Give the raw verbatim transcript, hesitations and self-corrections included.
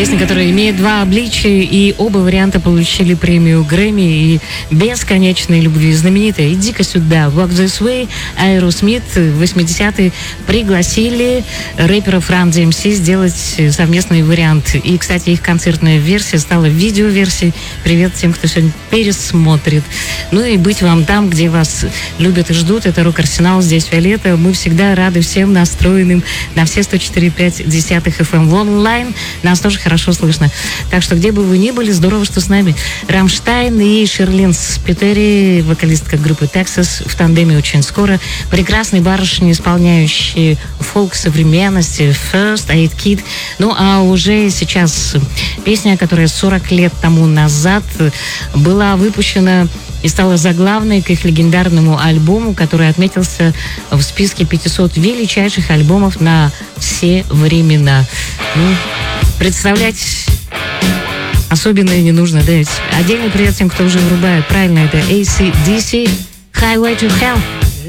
Песня, которая имеет два обличия, и оба варианта получили премию Грэмми и бесконечной любви. Знаменитая «Иди-ка сюда», «Walk This Way», Aerosmith в восьмидесятые пригласили рэперов Run ди эм си сделать совместный вариант. И, кстати, их концертная версия стала видеоверсией. Привет тем, кто сегодня пересмотрит. Ну и быть вам там, где вас любят и ждут. Это Рок-Арсенал, здесь Виолетта. Мы всегда рады всем настроенным на все сто четыре и пять десятых эф эм. В онлайн нас тоже хорошо слышно. Так что, где бы вы ни были, здорово, что с нами. Рамштайн и Шерлин Спитери, вокалистка группы Texas, в тандеме очень скоро. Прекрасные барышни, исполняющие фолк современности, First Aid Kit. Ну, а уже сейчас песня, которая сорок лет тому назад была выпущена и стала заглавной к их легендарному альбому, который отметился в списке пятисот величайших альбомов на все времена. Ну, представлять особенно не нужно, да? Отдельный привет тем, кто уже врубает. Правильно, это эй си/ди си, Highway to Hell.